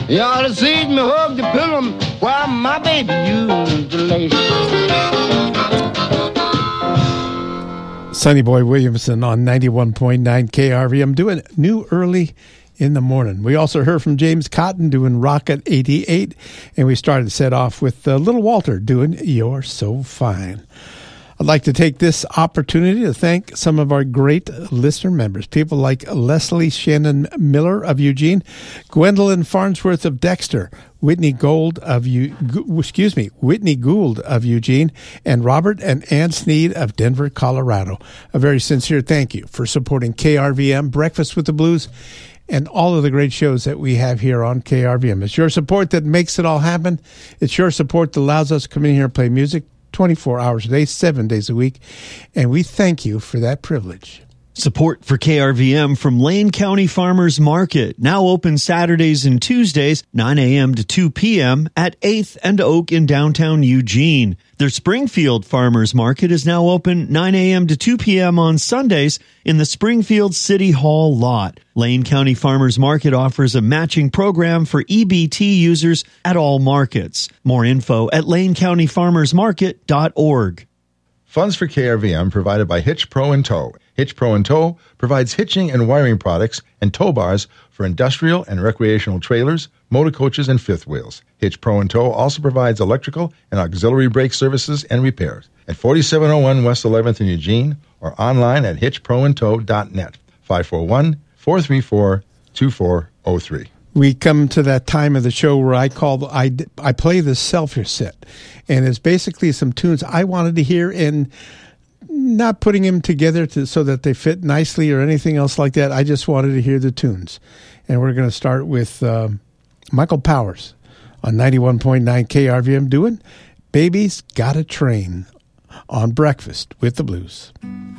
You ought to see me hug the pillow while my baby used to lay. Sonny Boy Williamson on 91.9 KRVM doing New Early in the Morning. We also heard from James Cotton doing Rocket 88, and we started to set off with Little Walter doing You're So Fine. I'd like to take this opportunity to thank some of our great listener members, people like Leslie Shannon Miller of Eugene, Gwendolyn Farnsworth of Dexter, Whitney Gould of Eugene, and Robert and Ann Sneed of Denver, Colorado. A very sincere thank you for supporting KRVM, Breakfast with the Blues, and all of the great shows that we have here on KRVM. It's your support that makes it all happen. It's your support that allows us to come in here and play music 24 hours a day, 7 days a week, and we thank you for that privilege. Support for KRVM from Lane County Farmers Market, now open Saturdays and Tuesdays, 9 a.m. to 2 p.m. at 8th and Oak in downtown Eugene. Their Springfield Farmers Market is now open 9 a.m. to 2 p.m. on Sundays in the Springfield City Hall lot. Lane County Farmers Market offers a matching program for EBT users at all markets. More info at lanecountyfarmersmarket.org. Funds for KRVM provided by Hitch Pro & Tow. Hitch Pro & Tow provides hitching and wiring products and tow bars for industrial and recreational trailers, motor coaches, and fifth wheels. Hitch Pro & Tow also provides electrical and auxiliary brake services and repairs at 4701 West 11th in Eugene or online at hitchproandtow.net, 541-434-2403. We come to that time of the show where I play the selfish set, and it's basically some tunes I wanted to hear and not putting them together so that they fit nicely or anything else like that. I just wanted to hear the tunes, and we're going to start with Michael Powers on 91.9 KRVM doing Baby's Got a Train on Breakfast with the Blues.